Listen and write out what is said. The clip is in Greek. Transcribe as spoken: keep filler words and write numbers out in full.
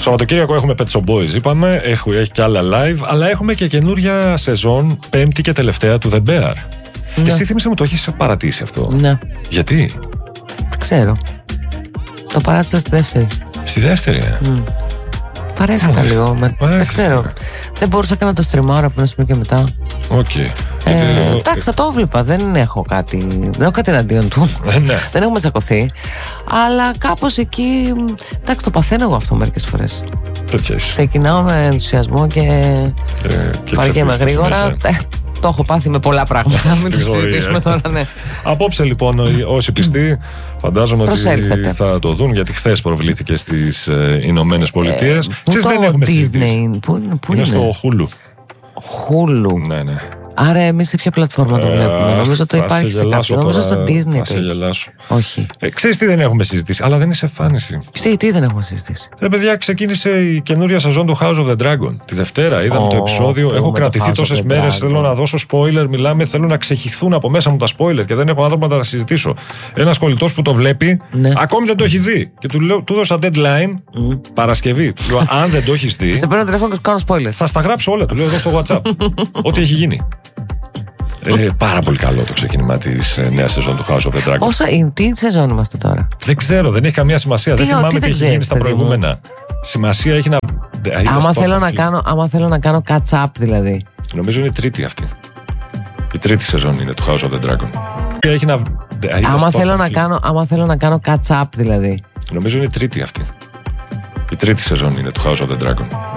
Σαββατοκύριακο έχουμε Pet Shop Boys, είπαμε. Έχει, έχει και άλλα live, αλλά έχουμε και καινούρια σεζόν, πέμπτη και τελευταία του The Bear. Ναι. Εσύ θύμισε μου, το έχεις παρατήσει αυτό. Ναι. Γιατί? Δεν ξέρω. Το παράτησα στη δεύτερη. Στη δεύτερη, ε. Mm. Παρέστηκα mm. λίγο. Με... Δεν ξέρω. Δεν μπορούσα καν να το στριμάρω από ένα σημείο και μετά. Οκ. Okay. Ε, εντάξει, θα το έβλεπα. Δεν έχω κάτι. Δεν έχω κάτι εναντίον του. Ναι. Δεν έχουμε τσακωθεί. Αλλά κάπως εκεί. Εντάξει, το παθαίνω εγώ αυτό μερικές φορές. Ξεκινάω με ενθουσιασμό και. Ε, και βαριέμαι γρήγορα. Το έχω πάθει με πολλά πράγματα. Μην το συζητήσουμε τώρα, ναι. Απόψε λοιπόν, όσοι πιστοί, φαντάζομαι προσέλθετε. Ότι θα το δουν, γιατί χθες προβλήθηκε στις ε, Ηνωμένες Πολιτείες. Ε, πού το δεν έχουμε Disney, πού, πού είναι? Είναι στο Hulu. Hulu. Ναι, ναι. Άρα εμείς σε ποια πλατφόρμα το βλέπουμε? Ε, νομίζω το υπάρχει σε κάποιο. Νομίζω στο Disney το έχει. Όχι. Ε, ξέρεις τι δεν έχουμε συζητήσει, αλλά δεν είσαι εμφάνιση. Τι, τι δεν έχουμε συζητήσει? Ρε παιδιά, ξεκίνησε η καινούρια σεζόν του House of the Dragon. Τη Δευτέρα είδαμε oh, το επεισόδιο. Έχω κρατηθεί τόσες μέρες. Θέλω να δώσω spoiler. Μιλάμε, θέλω να ξεχυθούν από μέσα μου τα spoiler και δεν έχω άνθρωπο να τα συζητήσω. Ένας κολλητός που το βλέπει, ναι. ακόμη δεν το έχει δει. Και του, λέω, του δώσα deadline mm. Παρασκευή. Του λέω, αν δεν το έχει δει. Σε παίρνω τηλέφωνο και κάνω spoiler. Θα στα γράψω όλα. Του λέω εδώ στο WhatsApp. Ό,τι έχει γίνει. Ε, πάρα πολύ καλό το ξεκίνημα της ε, νέας σεζόν του House of the Dragon. Πόσα, τι σεζόν είμαστε τώρα? Δεν ξέρω, δεν έχει καμία σημασία. Τι, δεν θυμάμαι τι, τι έχει γίνει στα προηγούμενα. Μου. Σημασία έχει να. Άμα θέλω να, κάνω, άμα θέλω να κάνω catch up δηλαδή. Νομίζω είναι η τρίτη αυτή. Η τρίτη σεζόν είναι του House of the Dragon. Έχει να. Άμα θέλω να, κάνω, άμα θέλω να κάνω catch up δηλαδή. Νομίζω είναι η τρίτη αυτή. Η τρίτη σεζόν είναι του House of the Dragon.